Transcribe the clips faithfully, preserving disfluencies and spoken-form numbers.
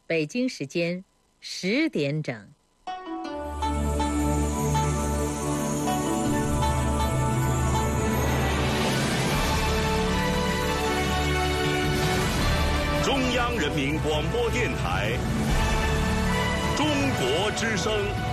北京时间十点整。 中央人民广播电台中国之声。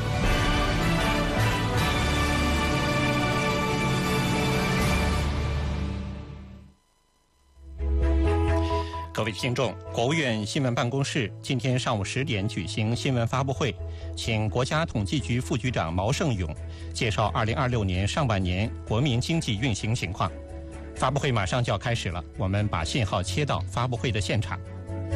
各位听众，国务院新闻办公室今天上午十点举行新闻发布会，请国家统计局副局长毛盛勇介绍二零二六年上半年国民经济运行情况。发布会马上就要开始了，我们把信号切到发布会的现场。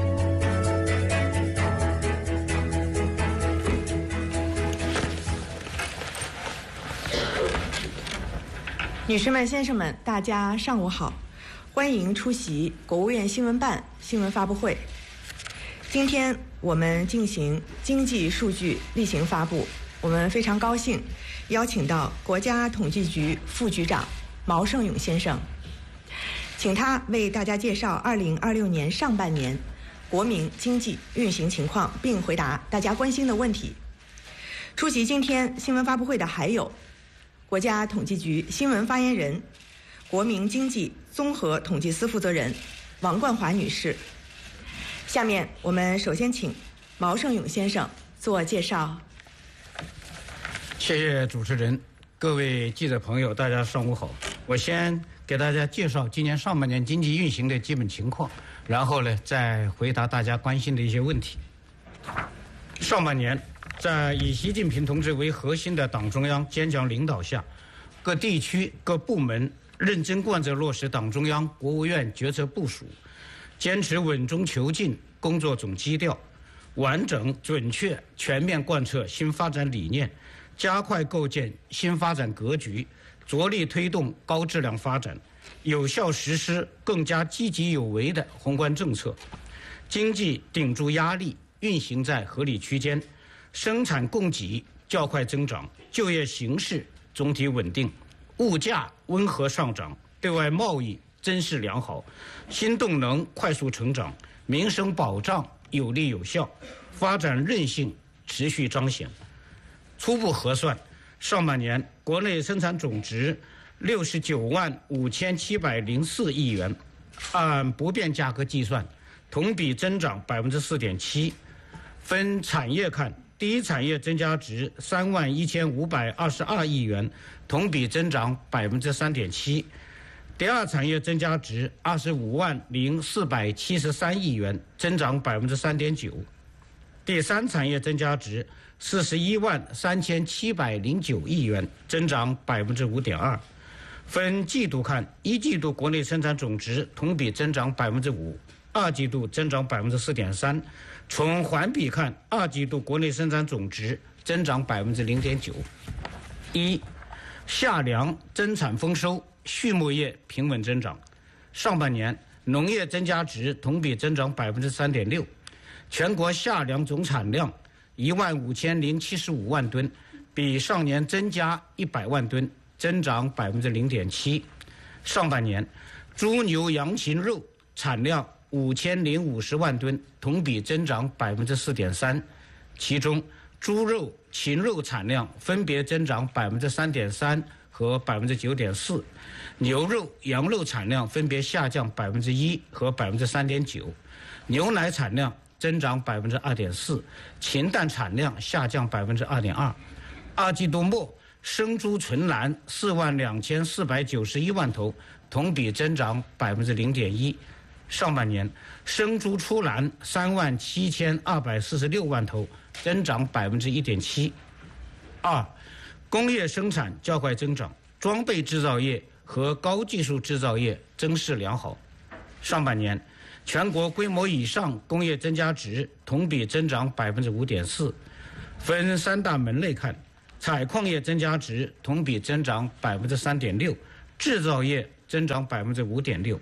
女士们、先生们，大家上午好，欢迎出席国务院新闻办新闻发布会。今天我们进行经济数据例行发布，我们非常高兴邀请到国家统计局副局长毛盛勇先生，请他为大家介绍二零二六年上半年国民经济运行情况，并回答大家关心的问题。出席今天新闻发布会的还有国家统计局新闻发言人、国民经济综合统计司负责人王冠华女士。下面我们首先请毛盛勇先生做介绍。 谢谢主持人，各位记者朋友，大家上午好。我先给大家介绍今年上半年经济运行的基本情况，然后呢，再回答大家关心的一些问题。上半年，在以习近平同志为核心的党中央坚强领导下，各地区各部门认真贯彻落实党中央、国务院决策部署，坚持稳中求进工作总基调，完整、准确、全面贯彻新发展理念，加快构建新发展格局，着力推动高质量发展，有效实施更加积极有为的宏观政策，经济顶住压力，运行在合理区间，生产供给较快增长，就业形势总体稳定，物价温和上涨，对外贸易增势良好，新动能快速成长，民生保障有力有效，发展韧性持续彰显。初步核算，上半年国内生产总值六十九万五千七百零四亿元，按不变价格计算，同比增长百分之四点七。分产业看，第一产业增加值三万一千五百二十二亿元，同比增长百分之三点七。第二产业增加值二十五万零四百七十三亿元，增长百分之三点九。第三产业增加值四十一万三千七百零九亿元，增长百分之五点二。分季度看，一季度国内生产总值同比增长百分之五，二季度增长百分之四点三。从环比看，二季度国内生产总值增长百分之零点九。一、夏粮增产丰收，畜牧业平稳增长。上半年农业增加值同比增长百分之三点六，全国夏粮总产量一万五千零七十五万吨，比上年增加一百万吨，增长百分之零点七。上半年猪牛羊禽肉产量五千零五十万吨，同比增长百分之四点三，其中猪肉、禽肉产量分别增长百分之三点三和百分之九点四，牛肉、羊肉产量分别下降百分之一和百分之三点九，牛奶产量增长百分之二点四，禽蛋产量下降百分之二点二。二季度末，生猪存栏四万两千四百九十一万头，同比增长百分之零点一。上半年生猪出栏三万七千二百四十六万头，增长百分之一点七。二、工业生产较快增长，装备制造业和高技术制造业增势良好。上半年全国规模以上工业增加值同比增长百分之五点四。分三大门类看，采矿业增加值同比增长百分之三点六，制造业增长百分之五点六。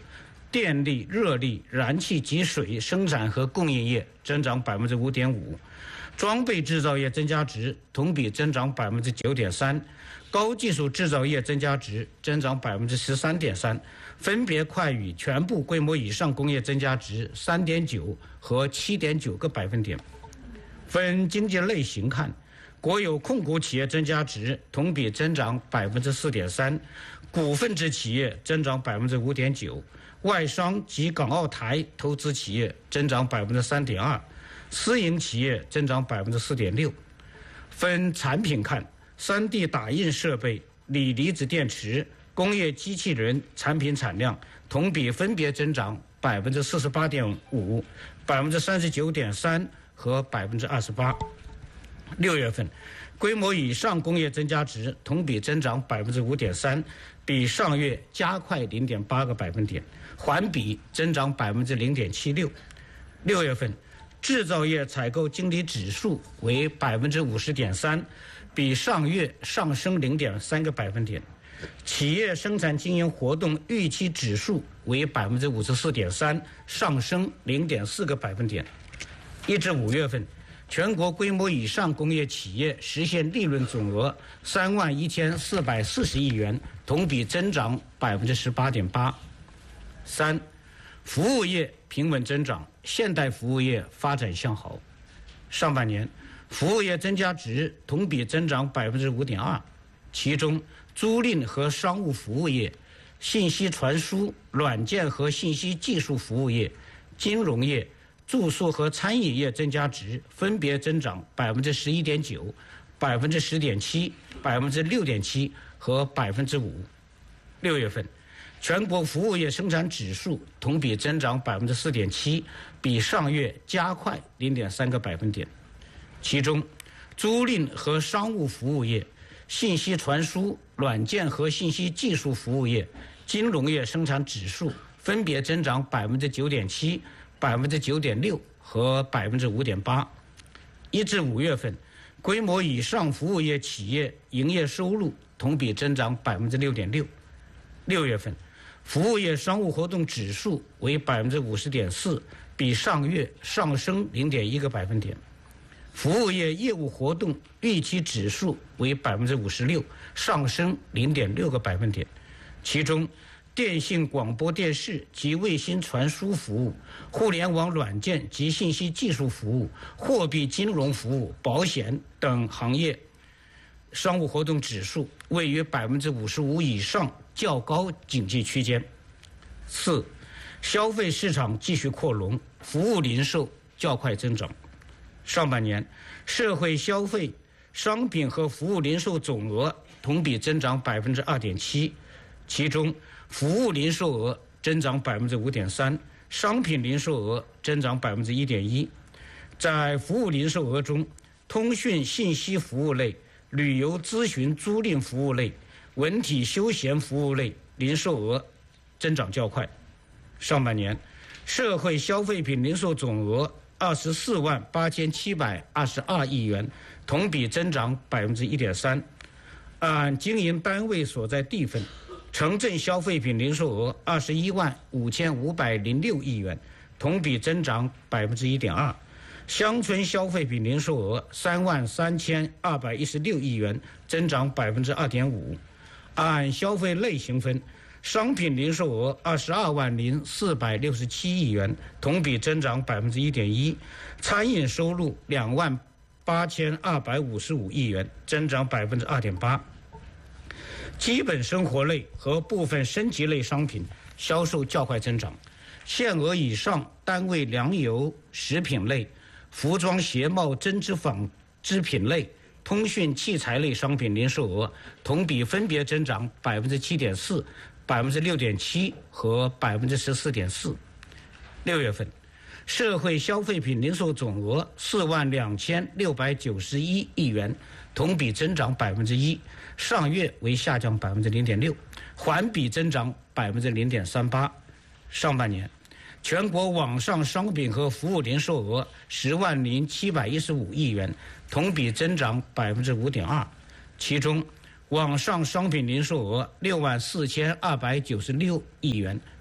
电力、热力、燃气及水生产和供应业增长百分之五点五，装备制造业增加值同比增长百分之九点三，高技术制造业增加值增长百分之十三点三，分别快于全部规模以上工业增加值三点九和七点九个百分点。分经济类型看，国有控股企业增加值同比增长百分之四点三，股份制企业增长百分之五点九，外商及港澳台投资企业增长百分之三点二，私营企业增长百分之四点六。分产品看，三 D 打印设备、锂离子电池、工业机器人产品产量同比分别增长百分之四十八点五、百分之三十九点三和百分之二十八。六月份，规模以上工业增加值同比增长百分之五点三，比上月加快零点八个百分点，环比增长百分之零点七六。六月份，制造业采购经理指数为百分之五十点三，比上月上升零点三个百分点。企业生产经营活动预期指数为百分之五十四点三，上升零点四个百分点。一至五月份，全国规模以上工业企业实现利润总额三万一千四百四十亿元，同比增长百分之十八点八。三，服务业平稳增长，现代服务业发展向好。上半年，服务业增加值同比增长百分之五点二，其中租赁和商务服务业、信息传输、软件和信息技术服务业、金融业、住宿和餐饮业增加值分别增长百分之十一点九、百分之十点七、百分之六点七和百分之五。六月份，全国服务业生产指数同比增长百分之四点七，比上月加快零点三个百分点。其中，租赁和商务服务业、信息传输、软件和信息技术服务业、金融业生产指数分别增长百分之九点七、百分之九点六和百分之五点八。一至五月份，规模以上服务业企业营业收入同比增长百分之六点六。六月份，服务业商务活动指数为百分之五十点四，比上月上升零点一个百分点。服务业业务活动预期指数为百分之五十六，上升零点六个百分点。其中，电信广播电视及卫星传输服务、互联网软件及信息技术服务、货币金融服务、保险等行业商务活动指数位于百分之五十五以上，较高经济区间。四，消费市场继续扩容，服务零售较快增长。上半年，社会消费、商品和服务零售总额同比增长百分之二点七，其中服务零售额增长百分之五点三，商品零售额增长百分之一点一。在服务零售额中，通讯信息服务类、旅游咨询租赁服务类、文体休闲服务类零售额增长较快。上半年，社会消费品零售总额二十四万八千七百二十二亿元，同比增长百分之一点三。按经营单位所在地分，城镇消费品零售额二十一万五千五百零六亿元，同比增长百分之一点二。乡村消费品零售额三万三千二百一十六亿元，增长百分之二点五。按消费类型分，商品零售额二十二万零四百六十七亿元，同比增长百分之一点一；餐饮收入两万八千二百五十五亿元，增长百分之二点八。基本生活类和部分升级类商品销售较快增长，限额以上单位粮油食品类、服装鞋帽针织纺织品类、通讯器材类商品零售额同比分别增长百分之七点四。百分之六点七和百分之十四点四。六月份，社会消费品零售总额四万两千六百九十一亿元，同比增长百分之一，上月为下降百分之零点六，环比增长百分之零点三八。上半年，全国网上商品和服务零售额十万零七百一十五亿元，同比增长百分之五点二，其中网上商品零售额六万四千二百九十六亿元，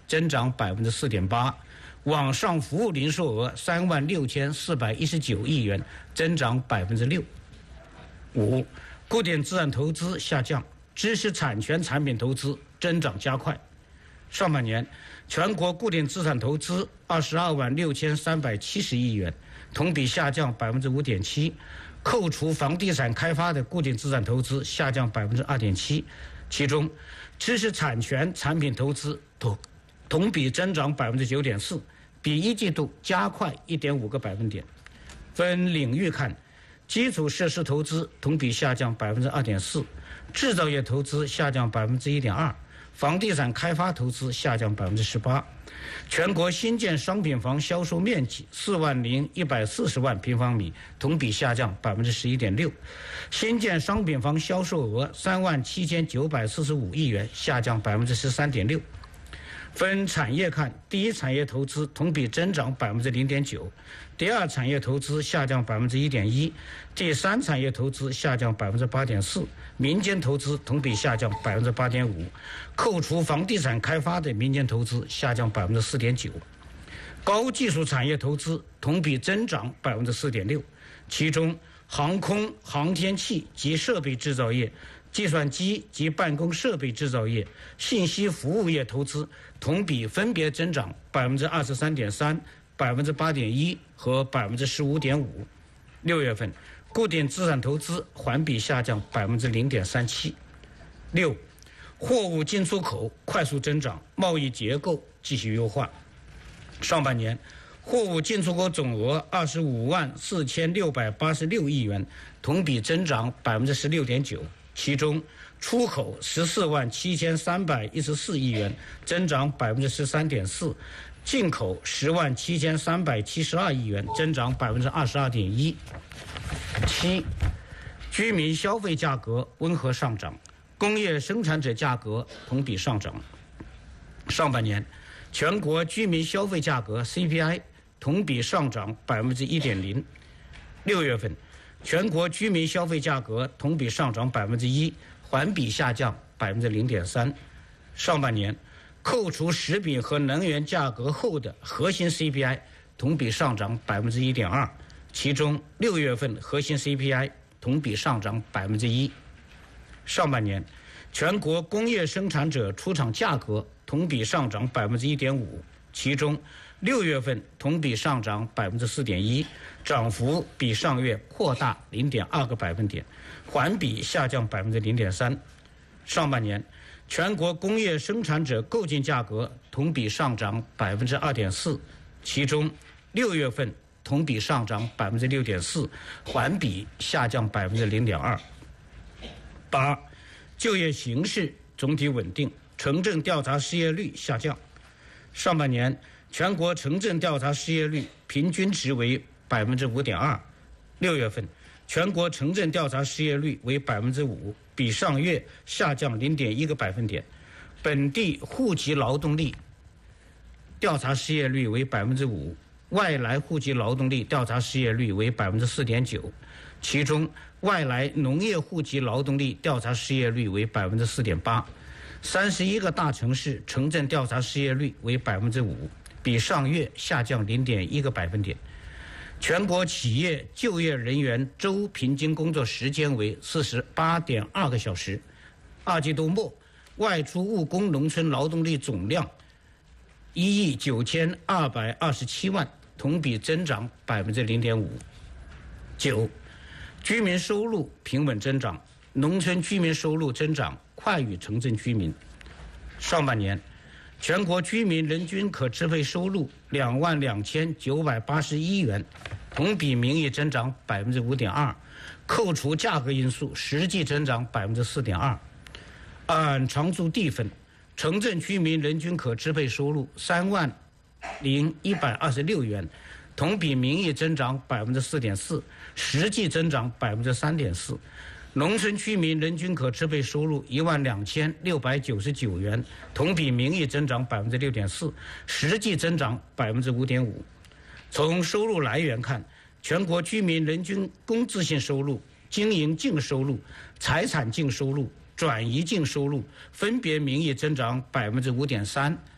增长百分之四点八；网上服务零售额三万六千四百一十九亿元，增长百分之六。五，固定资产投资下降，知识产权产品投资增长加快。上半年，全国固定资产投资二十二万六千三百七十亿元，同比下降百分之五点七。扣除房地产开发的固定资产投资下降百分之二点七，其中知识产权产品投资同同比增长百分之九点四，比一季度加快一点五个百分点。分领域看，基础设施投资同比下降百分之二点四，制造业投资下降百分之一点二，房地产开发投资下降百分之十八。全国新建商品房销售面积四万零一百四十万平方米，同比下降百分之十一点六。新建商品房销售额三万七千九百四十五亿元，下降百分之十三点六。分产业看，第一产业投资同比增长百分之零点九，第二产业投资下降百分之一点一，第三产业投资下降百分之八点四，民间投资同比下降百分之八点五，扣除房地产开发的民间投资下降百分之四点九。高技术产业投资同比增长百分之四点六，其中航空、航天器及设备制造业、计算机及办公设备制造业、信息服务业投资同比分别增长百分之二十三点三、百分之八点一和百分之十五点五。六月份，固定资产投资环比下降百分之零点三七。六，货物进出口快速增长，贸易结构继续优化。上半年，货物进出口总额二十五万四千六百八十六亿元，同比增长百分之十六点九。其中，出口十四万七千三百一十四亿元，增长百分之十三点四；进口十万七千三百七十二亿元，增长百分之二十二点一。七，居民消费价格温和上涨，工业生产者价格同比上涨。上半年，全国居民消费价格 C P I 同比上涨百分之一点零。六月份，全国居民消费价格同比上涨百分之一，环比下降百分之零点三。上半年，扣除食品和能源价格后的核心 C P I 同比上涨百分之一点二，其中六月份核心 C P I 同比上涨百分之一。上半年，全国工业生产者出厂价格同比上涨百分之一点五，其中六月份同比上涨百分之四点一，涨幅比上月扩大零点二个百分点，环比下降百分之零点三。上半年，全国工业生产者购进价格同比上涨百分之二点四，其中六月份同比上涨百分之六点四，环比下降百分之零点二。八，就业形势总体稳定，城镇调查失业率下降。上半年，全国城镇调查失业率平均值为百分之五点二。六月份，全国城镇调查失业率为百分之五，比上月下降零点一个百分点。本地户籍劳动力调查失业率为百分之五，外来户籍劳动力调查失业率为百分之四点九，其中外来农业户籍劳动力调查失业率为百分之四点八。三十一个大城市城镇调查失业率为百分之五，比上月下降零点一个百分点。全国企业就业人员周平均工作时间为四十八点二个小时。二季度末，外出务工农村劳动力总量一亿九千二百二十七万，同比增长百分之零点五。九，居民收入平稳增长，农村居民收入增长快于城镇居民。上半年，全国居民人均可支配收入两万两千九百八十一元，同比名义增长百分之五点二，扣除价格因素，实际增长百分之四点二。按常住地分，城镇居民人均可支配收入三万零一百二十六元，同比名义增长百分之四点四，实际增长百分之三点四。农村居民人均可支配收入一万两千六百九十九元，同比名义增长百分之六点四，实际增长百分之五点五。从收入来源看，全国居民人均工资性收入、经营净收入、财产净收入、转移净收入分别名义增长百分之五点三、